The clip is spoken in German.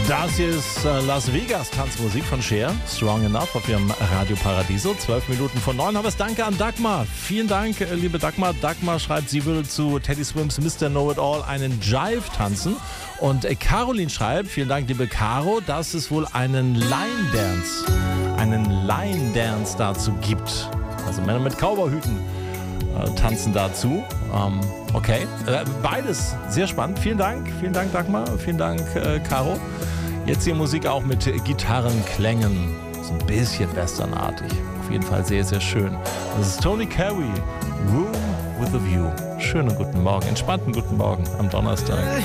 Das hier ist Las Vegas Tanzmusik von Cher, Strong Enough auf ihrem Radio Paradiso. 12 Minuten vor 9 haben wir es. Danke an Dagmar. Vielen Dank, liebe Dagmar. Dagmar schreibt, sie würde zu Teddy Swims Mr. Know-It-All einen Jive tanzen. Und Caroline schreibt, vielen Dank, liebe Caro, dass es wohl einen Line-Dance dazu gibt. Also Männer mit Cowboyhüten tanzen dazu. Okay, beides sehr spannend. Vielen Dank Dagmar, vielen Dank Caro. Jetzt hier Musik auch mit Gitarrenklängen, so ein bisschen westernartig. Auf jeden Fall sehr, sehr schön. Das ist Tony Carey, Room with a View. Schönen guten Morgen, entspannten guten Morgen am Donnerstag.